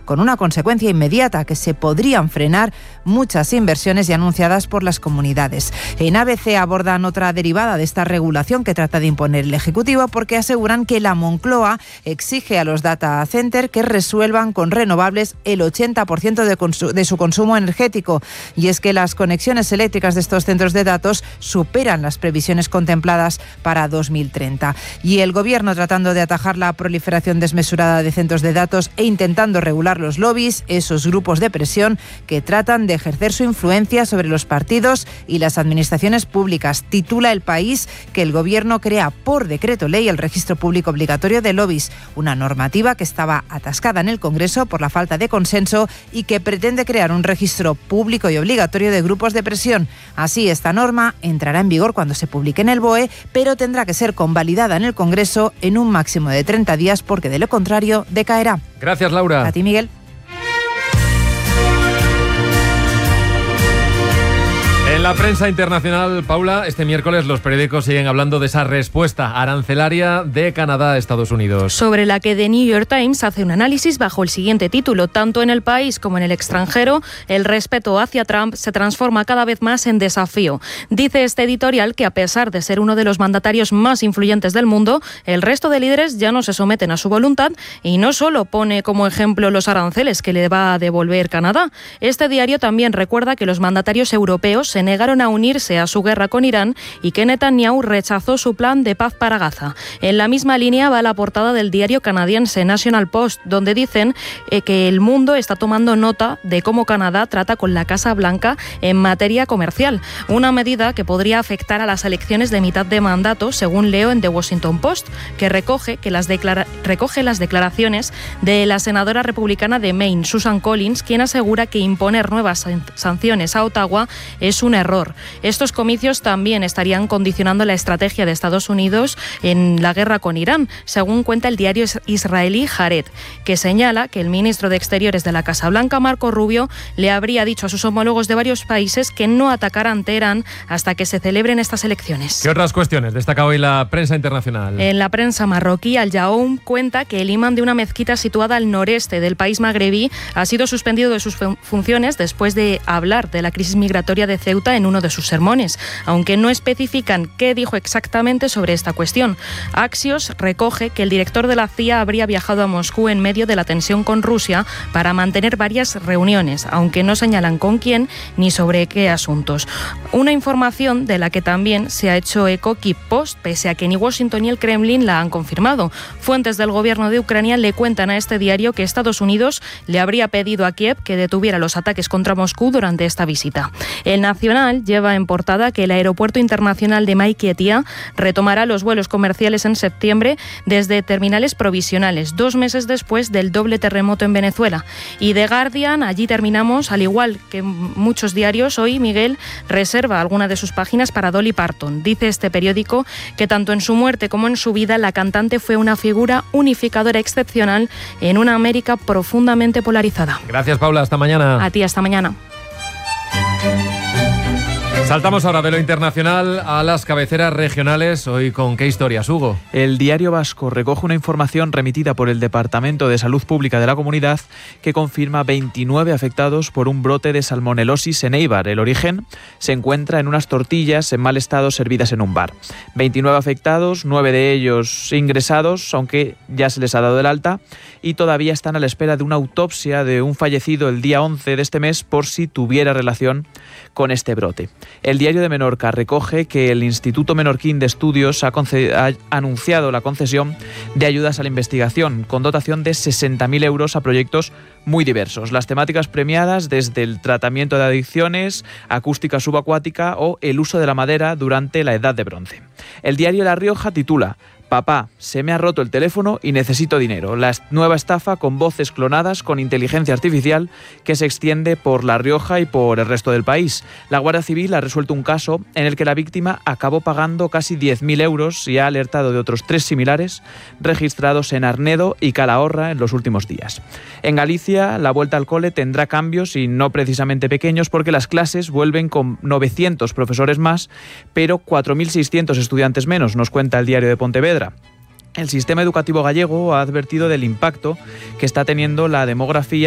con una consecuencia inmediata, que se podrían frenar muchas inversiones ya anunciadas por las comunidades. En ABC abordan otra derivada de esta regulación que trata de imponer el Ejecutivo, porque aseguran que la Moncloa exige a los data center que resuelvan con renovables el 80% de su consumo energético. Y es que las conexiones eléctricas de estos centros de datos superan las previsiones contempladas para 2030. Y el Gobierno, tratando de atajar la proliferación desmesurada de centros de datos e intentando regular los lobbies, esos grupos de presión que tratan de ejercer su influencia sobre los partidos y las administraciones públicas. Titula El País que el Gobierno crea por decreto ley el registro público obligatorio de lobbies, una normativa que estaba atascada en el Congreso por la falta de consenso y que pretende crear un registro público y obligatorio de grupos de presión. Así, esta norma entrará en vigor cuando se publique en el BOE, pero tendrá que ser convalidada en el Congreso en un máximo de 30 días, porque de lo contrario decaerá. Gracias, Laura. A ti, Miguel. En la prensa internacional, Paula, este miércoles los periódicos siguen hablando de esa respuesta arancelaria de Canadá a Estados Unidos. Sobre la que The New York Times hace un análisis bajo el siguiente título: tanto en el país como en el extranjero, el respeto hacia Trump se transforma cada vez más en desafío. Dice este editorial que, a pesar de ser uno de los mandatarios más influyentes del mundo, el resto de líderes ya no se someten a su voluntad, y no solo pone como ejemplo los aranceles que le va a devolver Canadá. Este diario también recuerda que los mandatarios europeos se negaron a unirse a su guerra con Irán y que Netanyahu rechazó su plan de paz para Gaza. En la misma línea va la portada del diario canadiense National Post, donde dicen que el mundo está tomando nota de cómo Canadá trata con la Casa Blanca en materia comercial, una medida que podría afectar a las elecciones de mitad de mandato, según leo en The Washington Post, que recoge las declaraciones de la senadora republicana de Maine, Susan Collins, quien asegura que imponer nuevas sanciones a Ottawa es un error. Estos comicios también estarían condicionando la estrategia de Estados Unidos en la guerra con Irán, según cuenta el diario israelí Haaretz, que señala que el ministro de Exteriores de la Casa Blanca, Marco Rubio, le habría dicho a sus homólogos de varios países que no atacaran Teherán hasta que se celebren estas elecciones. ¿Qué otras cuestiones destaca hoy la prensa internacional? En la prensa marroquí, Al Yaoum cuenta que el imán de una mezquita situada al noreste del país magrebí ha sido suspendido de sus funciones después de hablar de la crisis migratoria de Ceuta en uno de sus sermones, aunque no especifican qué dijo exactamente sobre esta cuestión. Axios recoge que el director de la CIA habría viajado a Moscú en medio de la tensión con Rusia para mantener varias reuniones, aunque no señalan con quién ni sobre qué asuntos. Una información de la que también se ha hecho eco Kyiv Post, pese a que ni Washington ni el Kremlin la han confirmado. Fuentes del gobierno de Ucrania le cuentan a este diario que Estados Unidos le habría pedido a Kiev que detuviera los ataques contra Moscú durante esta visita. El Nacional lleva en portada que el aeropuerto internacional de Maiquetía retomará los vuelos comerciales en septiembre desde terminales provisionales, 2 meses después del doble terremoto en Venezuela. Y The Guardian, allí terminamos, al igual que muchos diarios, hoy Miguel reserva alguna de sus páginas para Dolly Parton. Dice este periódico que tanto en su muerte como en su vida la cantante fue una figura unificadora excepcional en una América profundamente polarizada. Gracias, Paula, hasta mañana. A ti, hasta mañana. Saltamos ahora de lo internacional a las cabeceras regionales. Hoy, ¿con qué historias, Hugo? El Diario Vasco recoge una información remitida por el Departamento de Salud Pública de la comunidad que confirma 29 afectados por un brote de salmonelosis en Eibar. El origen se encuentra en unas tortillas en mal estado servidas en un bar. 29 afectados, 9 de ellos ingresados, aunque ya se les ha dado el alta, y todavía están a la espera de una autopsia de un fallecido el día 11 de este mes por si tuviera relación con este brote. El Diario de Menorca recoge que el Instituto Menorquín de Estudios ha anunciado la concesión de ayudas a la investigación con dotación de 60.000 euros a proyectos muy diversos. Las temáticas premiadas desde el tratamiento de adicciones, acústica subacuática o el uso de la madera durante la Edad de Bronce. El Diario La Rioja titula: Papá, se me ha roto el teléfono y necesito dinero. La nueva estafa con voces clonadas con inteligencia artificial que se extiende por La Rioja y por el resto del país. La Guardia Civil ha resuelto un caso en el que la víctima acabó pagando casi 10.000 euros y ha alertado de otros 3 similares registrados en Arnedo y Calahorra en los últimos días. En Galicia, la vuelta al cole tendrá cambios y no precisamente pequeños, porque las clases vuelven con 900 profesores más, pero 4.600 estudiantes menos, nos cuenta el Diario de Pontevedra. El sistema educativo gallego ha advertido del impacto que está teniendo la demografía